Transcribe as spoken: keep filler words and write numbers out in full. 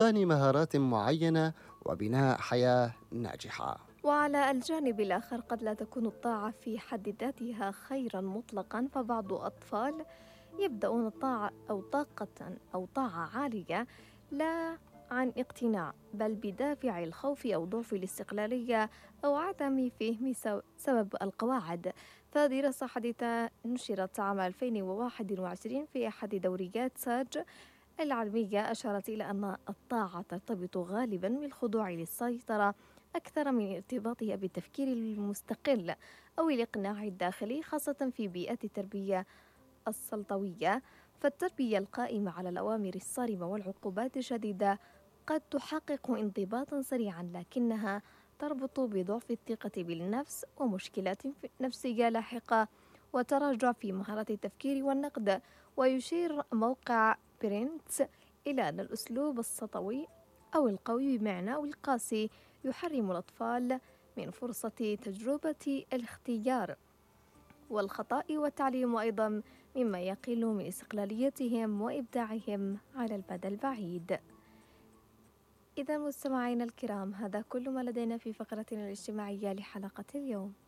وإتقان مهارات معينة وبناء حياة ناجحة. وعلى الجانب الآخر قد لا تكون الطاعة في حد ذاتها خيرا مطلقا، فبعض الأطفال يبدأون الطاعة أو طاقة أو طاعة عالية لا عن اقتناع، بل بدافع الخوف أو ضعف الاستقلالية أو عدم فهم سو- سبب القواعد. فدراسة حديثة نشرت عام ألفين وواحد وعشرين في أحد دوريات ساج العلمية أشارت إلى أن الطاعة ترتبط غالبا بالخضوع للسيطرة أكثر من ارتباطها بالتفكير المستقل أو الإقناع الداخلي، خاصة في بيئات التربية السلطوية. فالتربية القائمة على الأوامر الصارمة والعقوبات الشديدة قد تحقق انضباطا سريعا، لكنها تربط بضعف الثقة بالنفس ومشكلات نفسية لاحقة وتراجع في مهارات التفكير والنقد. ويشير موقع برينتس إلى أن الأسلوب السطوي أو القوي بمعنى أو القاسي يحرم الأطفال من فرصة تجربة الاختيار والخطأ والتعليم، أيضا مما يقل من استقلاليتهم وإبداعهم على المدى البعيد. إذا مستمعينا الكرام، هذا كل ما لدينا في فقرتنا الاجتماعية لحلقة اليوم.